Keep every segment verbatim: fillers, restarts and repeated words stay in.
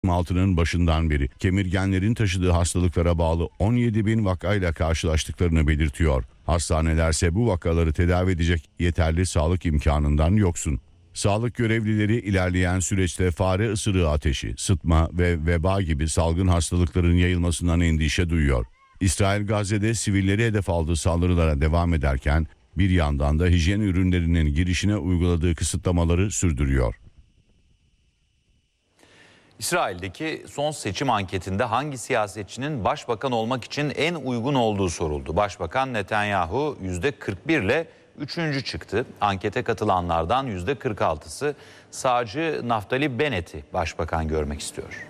altının başından beri kemirgenlerin taşıdığı hastalıklara bağlı on yedi bin vakayla karşılaştıklarını belirtiyor. Hastanelerse bu vakaları tedavi edecek yeterli sağlık imkanından yoksun. Sağlık görevlileri ilerleyen süreçte fare ısırığı ateşi, sıtma ve veba gibi salgın hastalıkların yayılmasından endişe duyuyor. İsrail Gazze'de sivilleri hedef aldığı saldırılara devam ederken bir yandan da hijyen ürünlerinin girişine uyguladığı kısıtlamaları sürdürüyor. İsrail'deki son seçim anketinde hangi siyasetçinin başbakan olmak için en uygun olduğu soruldu. Başbakan Netanyahu yüzde kırk bir ile üçüncü çıktı. Ankete katılanlardan yüzde kırk altısı sağcı Naftali Bennett'i başbakan görmek istiyor.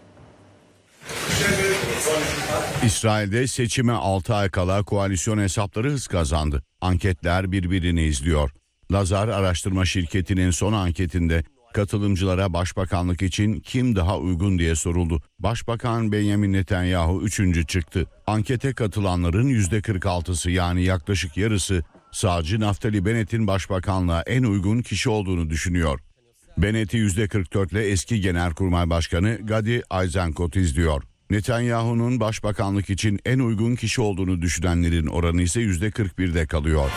İsrail'de seçime altı ay kala koalisyon hesapları hız kazandı. Anketler birbirini izliyor. Lazar araştırma şirketinin son anketinde katılımcılara başbakanlık için kim daha uygun diye soruldu. Başbakan Benjamin Netanyahu üçüncü çıktı. Ankete katılanların yüzde kırk altısı yani yaklaşık yarısı sağcı Naftali Bennett'in başbakanlığa en uygun kişi olduğunu düşünüyor. Bennett'i yüzde kırk dört ile eski Genelkurmay Başkanı Gadi Eisenkot izliyor. Netanyahu'nun başbakanlık için en uygun kişi olduğunu düşünenlerin oranı ise yüzde kırk birde kalıyor.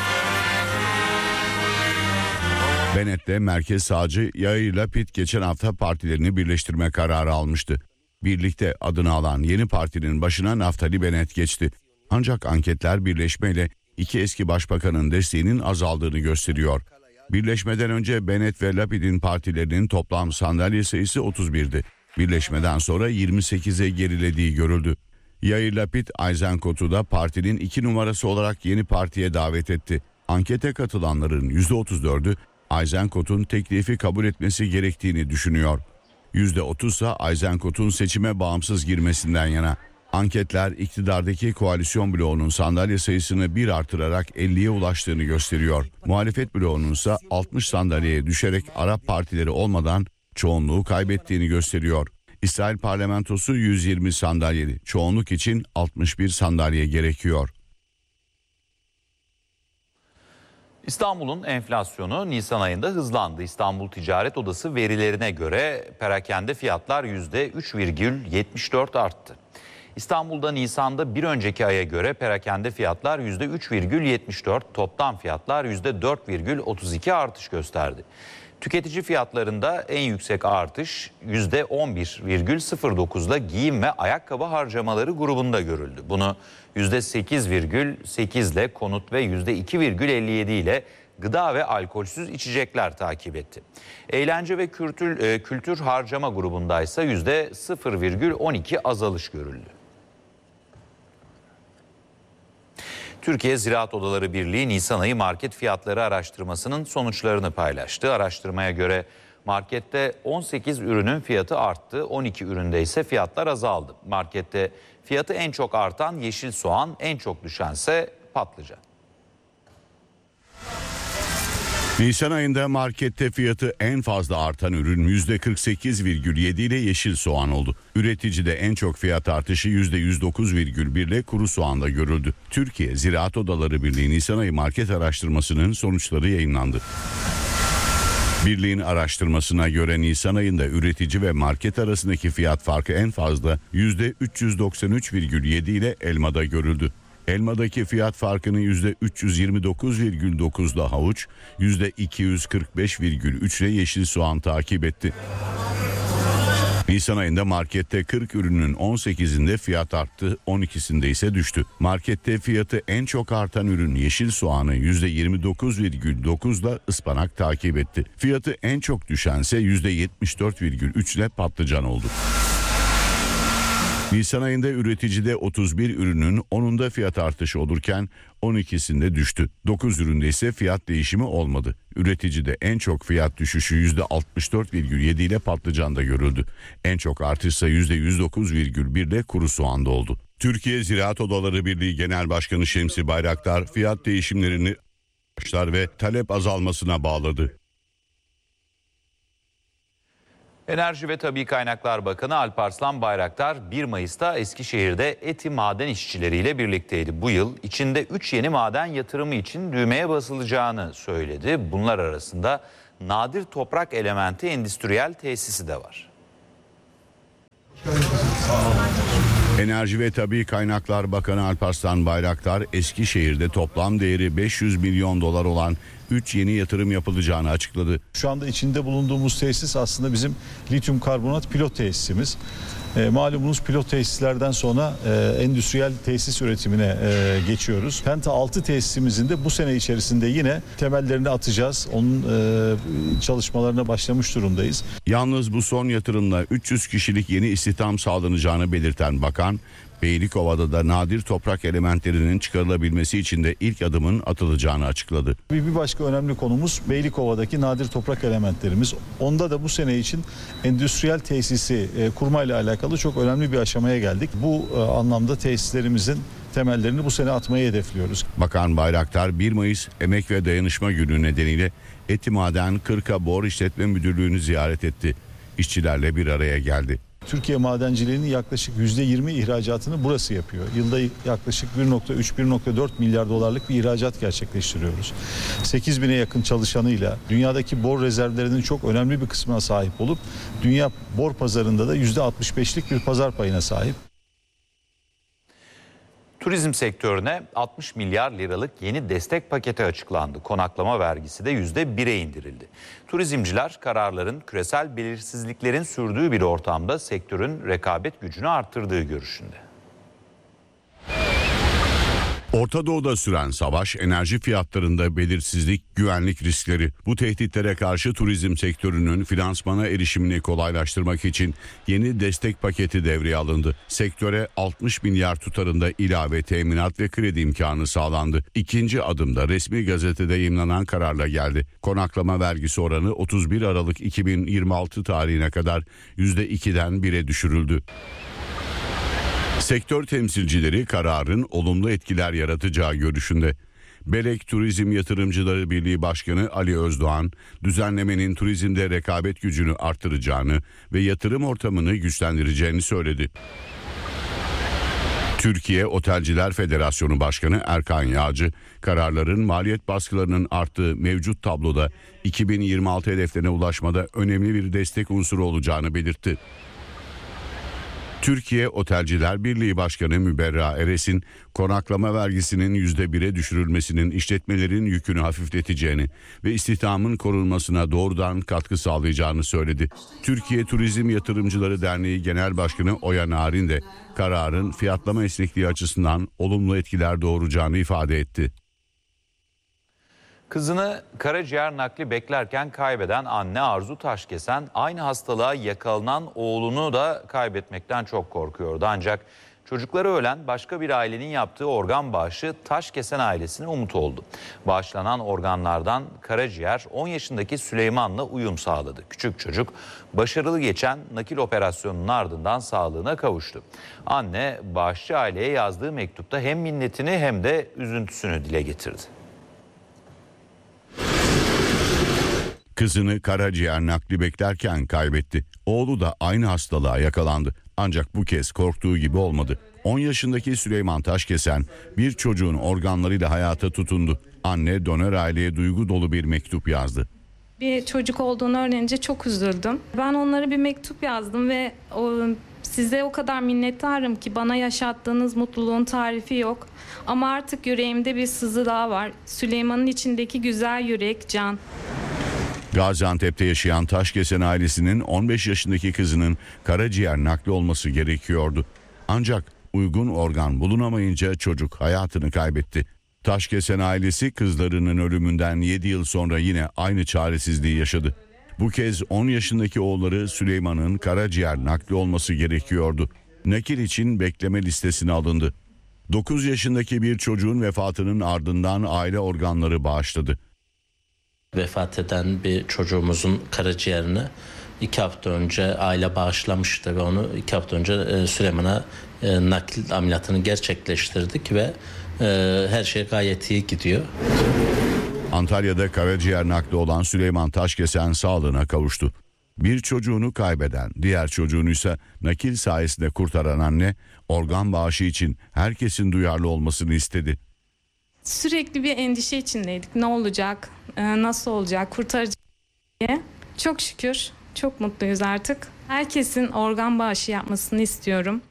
Bennett'le merkez sağcı Yair Lapid geçen hafta partilerini birleştirme kararı almıştı. Birlikte adını alan yeni partinin başına Naftali Bennett geçti. Ancak anketler birleşmeyle iki eski başbakanın desteğinin azaldığını gösteriyor. Birleşmeden önce Bennett ve Lapid'in partilerinin toplam sandalye sayısı otuz birdi. Birleşmeden sonra yirmi sekize gerilediği görüldü. Yair Lapid, Eisenkot'u da partinin iki numarası olarak yeni partiye davet etti. Ankete katılanların yüzde otuz dördü Eisenkot'un teklifi kabul etmesi gerektiğini düşünüyor. yüzde otuz ise Eisenkot'un seçime bağımsız girmesinden yana. Anketler iktidardaki koalisyon bloğunun sandalye sayısını bir artırarak elliye ulaştığını gösteriyor. Muhalefet bloğunun ise altmış sandalyeye düşerek Arap partileri olmadan çoğunluğu kaybettiğini gösteriyor. İsrail parlamentosu yüz yirmi sandalyeli. Çoğunluk için altmış bir sandalye gerekiyor. İstanbul'un enflasyonu Nisan ayında hızlandı. İstanbul Ticaret Odası verilerine göre perakende fiyatlar yüzde üç virgül yetmiş dört arttı. İstanbul'da Nisan'da bir önceki aya göre perakende fiyatlar yüzde üç virgül yetmiş dört, toplam fiyatlar yüzde dört virgül otuz iki artış gösterdi. Tüketici fiyatlarında en yüksek artış yüzde on bir virgül sıfır dokuzla giyim ve ayakkabı harcamaları grubunda görüldü. Bunu yüzde sekiz virgül sekiz ile konut ve yüzde iki virgül elli yedi ile gıda ve alkolsüz içecekler takip etti. Eğlence ve kültür, kültür harcama grubundaysa yüzde sıfır virgül on iki azalış görüldü. Türkiye Ziraat Odaları Birliği Nisan ayı market fiyatları araştırmasının sonuçlarını paylaştı. Araştırmaya göre markette on sekiz ürünün fiyatı arttı, on iki üründe ise fiyatlar azaldı. Markette fiyatı en çok artan yeşil soğan, en çok düşense patlıcan. Nisan ayında markette fiyatı en fazla artan ürün yüzde kırk sekiz virgül yedi ile yeşil soğan oldu. Üreticide en çok fiyat artışı yüzde yüz dokuz virgül bir ile kuru soğanda görüldü. Türkiye Ziraat Odaları Birliği Nisan ayı market araştırmasının sonuçları yayınlandı. Birliğin araştırmasına göre Nisan ayında üretici ve market arasındaki fiyat farkı en fazla yüzde üç yüz doksan üç virgül yedi ile elmada görüldü. Elmadaki fiyat farkını yüzde üç yüz yirmi dokuz virgül dokuzla havuç, yüzde iki yüz kırk beş virgül üç ile yeşil soğan takip etti. Nisan ayında markette kırk ürünün on sekizinde fiyat arttı, on ikisinde ise düştü. Markette fiyatı en çok artan ürün yeşil soğanı yüzde yirmi dokuz virgül dokuzla ıspanak takip etti. Fiyatı en çok düşense yüzde yetmiş dört virgül üç ile patlıcan oldu. Nisan ayında üreticide otuz bir ürünün onunda fiyat artışı olurken on ikisinde düştü. dokuz üründe ise fiyat değişimi olmadı. Üreticide en çok fiyat düşüşü yüzde altmış dört virgül yedi ile patlıcanda görüldü. En çok artışsa yüzde yüz dokuz virgül bir ile kuru soğanda oldu. Türkiye Ziraat Odaları Birliği Genel Başkanı Şemsi Bayraktar fiyat değişimlerini ve talep azalmasına bağladı. Enerji ve Tabii Kaynaklar Bakanı Alparslan Bayraktar bir Mayıs'ta Eskişehir'de ETİ maden işçileriyle birlikteydi. Bu yıl içinde üç yeni maden yatırımı için düğmeye basılacağını söyledi. Bunlar arasında nadir toprak elementi endüstriyel tesisi de var. Enerji ve Tabii Kaynaklar Bakanı Alparslan Bayraktar, Eskişehir'de toplam değeri beş yüz milyon dolar olan üç yeni yatırım yapılacağını açıkladı. Şu anda içinde bulunduğumuz tesis aslında bizim lityum karbonat pilot tesisimiz. E, malumunuz pilot tesislerden sonra e, endüstriyel tesis üretimine e, geçiyoruz. Penta altı tesisimizin de bu sene içerisinde yine temellerini atacağız. Onun e, çalışmalarına başlamış durumdayız. Yalnız bu son yatırımla üç yüz kişilik yeni istihdam sağlanacağını belirten bakan, Beylikova'da da nadir toprak elementlerinin çıkarılabilmesi için de ilk adımın atılacağını açıkladı. Bir başka önemli konumuz Beylikova'daki nadir toprak elementlerimiz. Onda da bu sene için endüstriyel tesisi kurmayla alakalı çok önemli bir aşamaya geldik. Bu anlamda tesislerimizin temellerini bu sene atmayı hedefliyoruz. Bakan Bayraktar bir Mayıs Emek ve Dayanışma Günü nedeniyle Etimaden Kırka Bor İşletme Müdürlüğü'nü ziyaret etti. İşçilerle bir araya geldi. Türkiye madenciliğinin yaklaşık yüzde yirmi ihracatını burası yapıyor. Yılda yaklaşık bir nokta üç bir nokta dört milyar dolarlık bir ihracat gerçekleştiriyoruz. sekiz bine yakın çalışanıyla dünyadaki bor rezervlerinin çok önemli bir kısmına sahip olup dünya bor pazarında da yüzde altmış beşlik bir pazar payına sahip. Turizm sektörüne altmış milyar liralık yeni destek paketi açıklandı. Konaklama vergisi de yüzde bire indirildi. Turizmciler kararların küresel belirsizliklerin sürdüğü bir ortamda sektörün rekabet gücünü arttırdığı görüşünde. Orta Doğu'da süren savaş, enerji fiyatlarında belirsizlik, güvenlik riskleri. Bu tehditlere karşı turizm sektörünün finansmana erişimini kolaylaştırmak için yeni destek paketi devreye alındı. Sektöre altmış milyar tutarında ilave teminat ve kredi imkanı sağlandı. İkinci adımda resmi gazetede yayımlanan kararla geldi. Konaklama vergisi oranı otuz bir Aralık iki bin yirmi altı tarihine kadar yüzde ikiden bire düşürüldü. Sektör temsilcileri kararın olumlu etkiler yaratacağı görüşünde. Belek Turizm Yatırımcıları Birliği Başkanı Ali Özdoğan, düzenlemenin turizmde rekabet gücünü artıracağını ve yatırım ortamını güçlendireceğini söyledi. Türkiye Otelciler Federasyonu Başkanı Erkan Yağcı, kararların maliyet baskılarının arttığı mevcut tabloda iki bin yirmi altı hedeflerine ulaşmada önemli bir destek unsuru olacağını belirtti. Türkiye Otelciler Birliği Başkanı Müberra Eres'in konaklama vergisinin yüzde bire düşürülmesinin işletmelerin yükünü hafifleteceğini ve istihdamın korunmasına doğrudan katkı sağlayacağını söyledi. Türkiye Turizm Yatırımcıları Derneği Genel Başkanı Oya Narin de kararın fiyatlama esnekliği açısından olumlu etkiler doğuracağını ifade etti. Kızını karaciğer nakli beklerken kaybeden anne Arzu Taşkesen aynı hastalığa yakalanan oğlunu da kaybetmekten çok korkuyordu. Ancak çocukları ölen başka bir ailenin yaptığı organ bağışı Taşkesen ailesine umut oldu. Bağışlanan organlardan karaciğer on yaşındaki Süleyman'la uyum sağladı. Küçük çocuk başarılı geçen nakil operasyonunun ardından sağlığına kavuştu. Anne bağışçı aileye yazdığı mektupta hem minnetini hem de üzüntüsünü dile getirdi. Kızını karaciğer nakli beklerken kaybetti. Oğlu da aynı hastalığa yakalandı. Ancak bu kez korktuğu gibi olmadı. on yaşındaki Süleyman Taşkesen bir çocuğun organlarıyla hayata tutundu. Anne donör aileye duygu dolu bir mektup yazdı. Bir çocuk olduğunu öğrenince çok üzüldüm. Ben onlara bir mektup yazdım ve o, size o kadar minnettarım ki bana yaşattığınız mutluluğun tarifi yok. Ama artık yüreğimde bir sızı daha var. Süleyman'ın içindeki güzel yürek Can. Gaziantep'te yaşayan Taşkesen ailesinin on beş yaşındaki kızının karaciğer nakli olması gerekiyordu. Ancak uygun organ bulunamayınca çocuk hayatını kaybetti. Taşkesen ailesi kızlarının ölümünden yedi yıl sonra yine aynı çaresizliği yaşadı. Bu kez on yaşındaki oğulları Süleyman'ın karaciğer nakli olması gerekiyordu. Nakil için bekleme listesine alındı. dokuz yaşındaki bir çocuğun vefatının ardından aile organları bağışladı. Vefat eden bir çocuğumuzun karaciğerini iki hafta önce aile bağışlamıştı ve onu iki hafta önce Süleyman'a nakil ameliyatını gerçekleştirdik ve her şey gayet iyi gidiyor. Antalya'da karaciğer nakli olan Süleyman Taşkesen sağlığına kavuştu. Bir çocuğunu kaybeden, diğer çocuğunu ise nakil sayesinde kurtaran anne organ bağışı için herkesin duyarlı olmasını istedi. Sürekli bir endişe içindeydik. Ne olacak? Nasıl olacak? Kurtaracak diye. Çok şükür çok mutluyuz artık. Herkesin organ bağışı yapmasını istiyorum.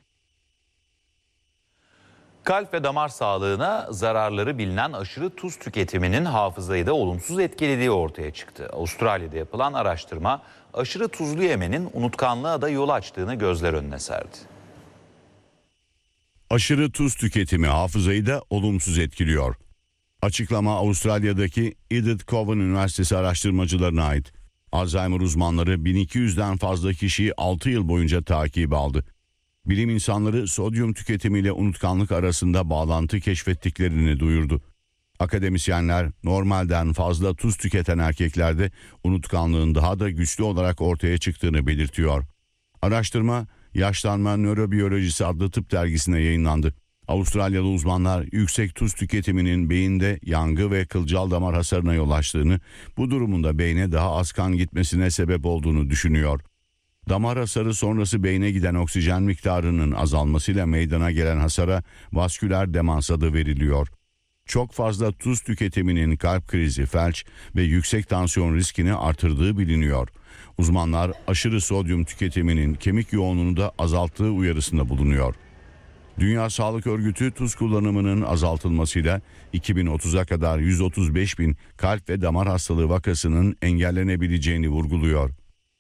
Kalp ve damar sağlığına zararları bilinen aşırı tuz tüketiminin hafızayı da olumsuz etkilediği ortaya çıktı. Avustralya'da yapılan araştırma aşırı tuzlu yemenin unutkanlığa da yol açtığını gözler önüne serdi. Aşırı tuz tüketimi hafızayı da olumsuz etkiliyor. Açıklama Avustralya'daki Edith Cowan Üniversitesi araştırmacılarına ait. Alzheimer uzmanları bin iki yüzden fazla kişiyi altı yıl boyunca takip aldı. Bilim insanları sodyum tüketimiyle unutkanlık arasında bağlantı keşfettiklerini duyurdu. Akademisyenler normalden fazla tuz tüketen erkeklerde unutkanlığın daha da güçlü olarak ortaya çıktığını belirtiyor. Araştırma Yaşlanma Nörobiyolojisi adlı tıp dergisine yayınlandı. Avustralyalı uzmanlar yüksek tuz tüketiminin beyinde yangı ve kılcal damar hasarına yol açtığını, bu durumunda beyne daha az kan gitmesine sebep olduğunu düşünüyor. Damar hasarı sonrası beyne giden oksijen miktarının azalmasıyla meydana gelen hasara vasküler demans adı veriliyor. Çok fazla tuz tüketiminin kalp krizi, felç ve yüksek tansiyon riskini artırdığı biliniyor. Uzmanlar aşırı sodyum tüketiminin kemik yoğunluğunu da azalttığı uyarısında bulunuyor. Dünya Sağlık Örgütü tuz kullanımının azaltılmasıyla iki bin otuza kadar yüz otuz beş bin kalp ve damar hastalığı vakasının engellenebileceğini vurguluyor.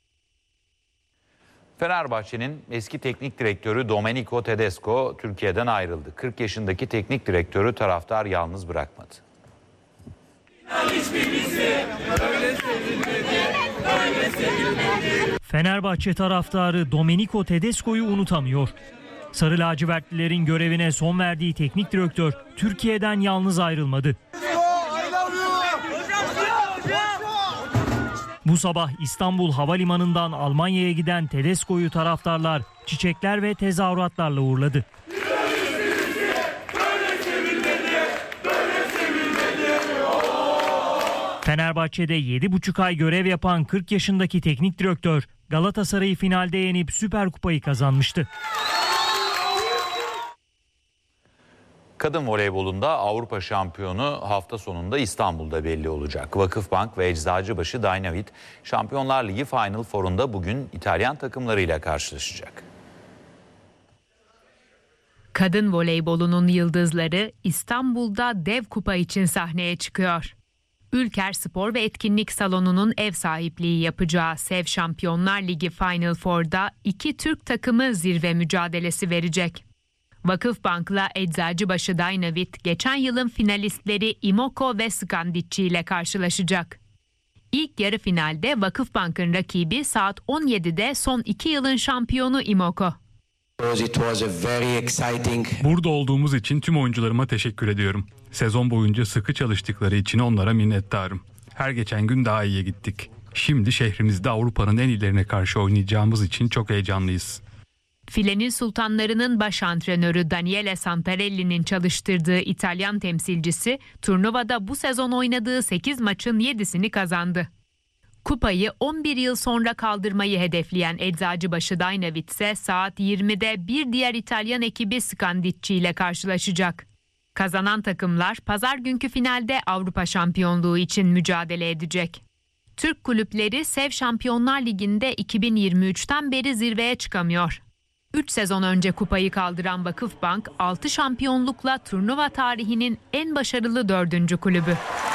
Fenerbahçe'nin eski teknik direktörü Domenico Tedesco Türkiye'den ayrıldı. kırk yaşındaki teknik direktörü taraftar yalnız bırakmadı. Fenerbahçe taraftarı Domenico Tedesco'yu unutamıyor. Sarı lacivertlilerin görevine son verdiği teknik direktör Türkiye'den yalnız ayrılmadı. Bu sabah İstanbul Havalimanı'ndan Almanya'ya giden Tedesco'yu taraftarlar çiçekler ve tezahüratlarla uğurladı. Fenerbahçe'de yedi buçuk ay görev yapan kırk yaşındaki teknik direktör Galatasaray'ı finalde yenip Süper Kupayı kazanmıştı. Kadın voleybolunda Avrupa şampiyonu hafta sonunda İstanbul'da belli olacak. Vakıfbank ve Eczacıbaşı Dynavit Şampiyonlar Ligi Final Four'unda bugün İtalyan takımlarıyla karşılaşacak. Kadın voleybolunun yıldızları İstanbul'da dev kupa için sahneye çıkıyor. Ülker Spor ve Etkinlik Salonu'nun ev sahipliği yapacağı SEV Şampiyonlar Ligi Final Four'da iki Türk takımı zirve mücadelesi verecek. Vakıfbank'la Eczacıbaşı Dynavit geçen yılın finalistleri Imoco ve Skandicci ile karşılaşacak. İlk yarı finalde Vakıfbank'ın rakibi saat on yedide son iki yılın şampiyonu Imoco. Burada olduğumuz için tüm oyuncularıma teşekkür ediyorum. Sezon boyunca sıkı çalıştıkları için onlara minnettarım. Her geçen gün daha iyiye gittik. Şimdi şehrimizde Avrupa'nın en iyilerine karşı oynayacağımız için çok heyecanlıyız. Filenin Sultanları'nın baş antrenörü Daniele Santarelli'nin çalıştırdığı İtalyan temsilcisi turnuvada bu sezon oynadığı sekiz maçın yedisini kazandı. Kupayı on bir yıl sonra kaldırmayı hedefleyen Eczacıbaşı Dynavit ise saat yirmide bir diğer İtalyan ekibi Skandicci ile karşılaşacak. Kazanan takımlar pazar günkü finalde Avrupa şampiyonluğu için mücadele edecek. Türk kulüpleri SEV Şampiyonlar Ligi'nde iki bin yirmi üçten beri zirveye çıkamıyor. üç sezon önce kupayı kaldıran Vakıfbank altı şampiyonlukla turnuva tarihinin en başarılı dördüncü kulübü.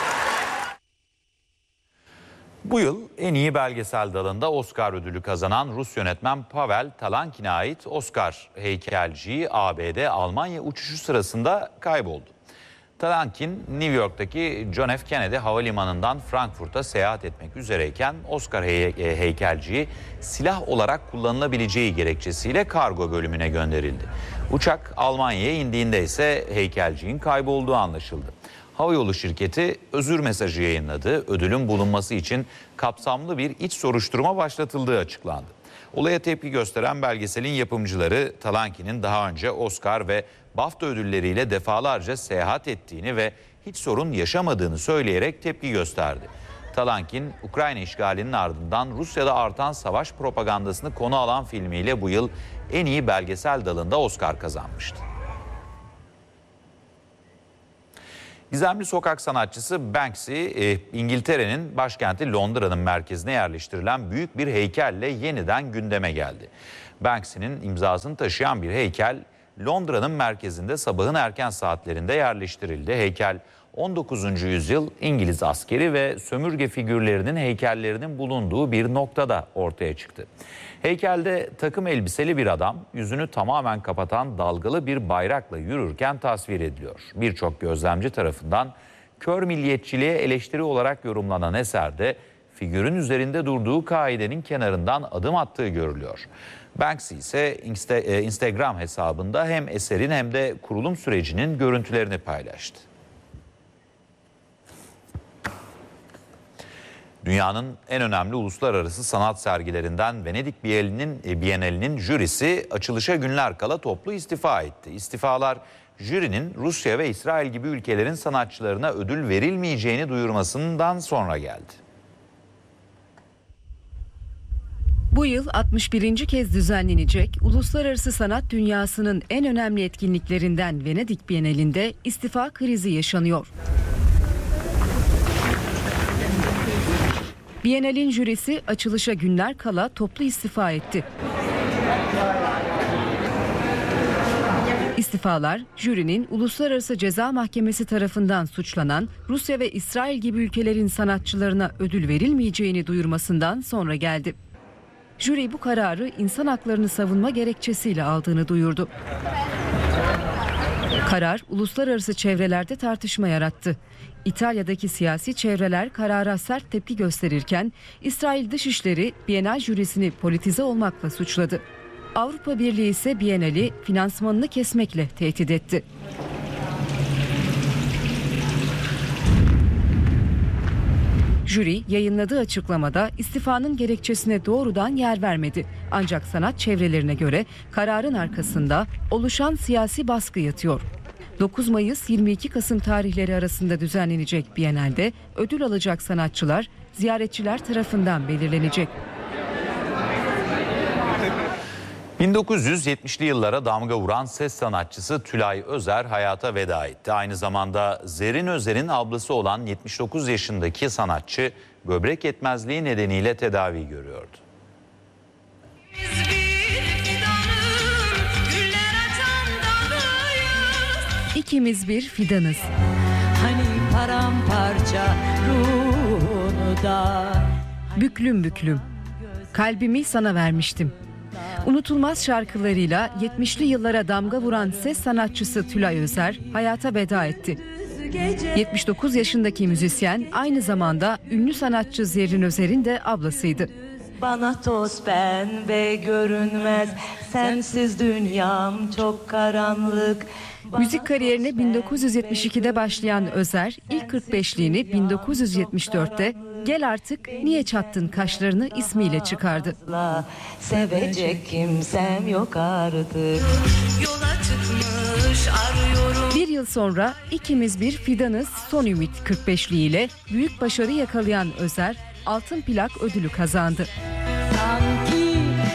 Bu yıl en iyi belgesel dalında Oscar ödülü kazanan Rus yönetmen Pavel Talankin'e ait Oscar heykelciği A B D Almanya uçuşu sırasında kayboldu. Talankin, New York'taki John F. Kennedy Havalimanı'ndan Frankfurt'a seyahat etmek üzereyken Oscar hey- heykelciği silah olarak kullanılabileceği gerekçesiyle kargo bölümüne gönderildi. Uçak Almanya'ya indiğinde ise heykelciğin kaybolduğu anlaşıldı. Havayolu şirketi özür mesajı yayınladı. Ödülün bulunması için kapsamlı bir iç soruşturma başlatıldığı açıklandı. Olaya tepki gösteren belgeselin yapımcıları Talankin'in daha önce Oscar ve BAFTA ödülleriyle defalarca seyahat ettiğini ve hiç sorun yaşamadığını söyleyerek tepki gösterdi. Talankin, Ukrayna işgalinin ardından Rusya'da artan savaş propagandasını konu alan filmiyle bu yıl en iyi belgesel dalında Oscar kazanmıştı. Gizemli sokak sanatçısı Banksy, İngiltere'nin başkenti Londra'nın merkezine yerleştirilen büyük bir heykelle yeniden gündeme geldi. Banksy'nin imzasını taşıyan bir heykel Londra'nın merkezinde sabahın erken saatlerinde yerleştirildi. Heykel on dokuzuncu yüzyıl İngiliz askeri ve sömürge figürlerinin heykellerinin bulunduğu bir noktada ortaya çıktı. Heykelde takım elbiseli bir adam yüzünü tamamen kapatan dalgalı bir bayrakla yürürken tasvir ediliyor. Birçok gözlemci tarafından kör milliyetçiliğe eleştiri olarak yorumlanan eserde figürün üzerinde durduğu kaidenin kenarından adım attığı görülüyor. Banksy ise Instagram hesabında hem eserin hem de kurulum sürecinin görüntülerini paylaştı. Dünyanın en önemli uluslararası sanat sergilerinden Venedik Bienalinin, Bienalinin jürisi açılışa günler kala toplu istifa etti. İstifalar jürinin Rusya ve İsrail gibi ülkelerin sanatçılarına ödül verilmeyeceğini duyurmasından sonra geldi. Bu yıl altmış birinci kez düzenlenecek uluslararası sanat dünyasının en önemli etkinliklerinden Venedik Bienalinde istifa krizi yaşanıyor. Bienal'in jürisi açılışa günler kala toplu istifa etti. İstifalar, jürinin Uluslararası Ceza Mahkemesi tarafından suçlanan Rusya ve İsrail gibi ülkelerin sanatçılarına ödül verilmeyeceğini duyurmasından sonra geldi. Jüri bu kararı insan haklarını savunma gerekçesiyle aldığını duyurdu. Karar uluslararası çevrelerde tartışma yarattı. İtalya'daki siyasi çevreler karara sert tepki gösterirken İsrail Dışişleri Bienal jürisini politize olmakla suçladı. Avrupa Birliği ise Bienal'i finansmanını kesmekle tehdit etti. Jüri yayınladığı açıklamada istifanın gerekçesine doğrudan yer vermedi. Ancak sanat çevrelerine göre kararın arkasında oluşan siyasi baskı yatıyor. dokuz Mayıs yirmi iki Kasım tarihleri arasında düzenlenecek Bienal'de ödül alacak sanatçılar ziyaretçiler tarafından belirlenecek. bin dokuz yüz yetmişli yıllara damga vuran ses sanatçısı Tülay Özer hayata veda etti. Aynı zamanda Zerrin Özer'in ablası olan yetmiş dokuz yaşındaki sanatçı böbrek yetmezliği nedeniyle tedavi görüyordu. İkimiz bir fidanız. Hani paramparça ruhunu da. Büklüm büklüm. Kalbimi sana vermiştim. Unutulmaz şarkılarıyla yetmişli yıllara damga vuran ses sanatçısı Tülay Özer hayata veda etti. yetmiş dokuz yaşındaki müzisyen aynı zamanda ünlü sanatçı Zerrin Özer'in de ablasıydı. Bana toz pembe görünmez, sensiz dünyam çok karanlık. Müzik kariyerine bin dokuz yüz yetmiş ikide başlayan Özer ilk kırk beşliğini bin dokuz yüz yetmiş dörtte Gel Artık Niye Çattın Kaşlarını ismiyle çıkardı. Sevecek kimsem yok artık. Yola çıkmış arıyorum. Bir yıl sonra İkimiz Bir Fidanız Son Ümit kırk beşliğiyle büyük başarı yakalayan Özer altın plak ödülü kazandı. Sanki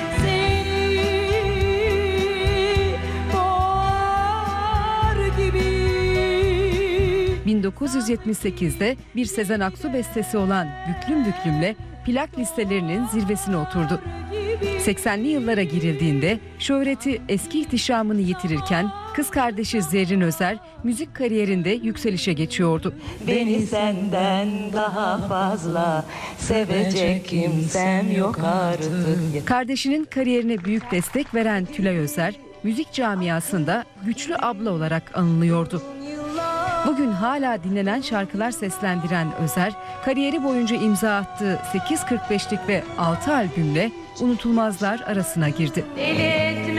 bin dokuz yüz yetmiş sekizde bir Sezen Aksu bestesi olan Büklüm Büklüm'le plak listelerinin zirvesine oturdu. seksenli yıllara girildiğinde şöhreti eski ihtişamını yitirirken kız kardeşi Zerrin Özer müzik kariyerinde yükselişe geçiyordu. Beni senden daha fazla sevecek kimsem yok artık. Kardeşinin kariyerine büyük destek veren Tülay Özer müzik camiasında güçlü abla olarak anılıyordu. Bugün hala dinlenen şarkılar seslendiren Özer, kariyeri boyunca imza attığı sekiz kırk beşlik ve altı albümle unutulmazlar arasına girdi.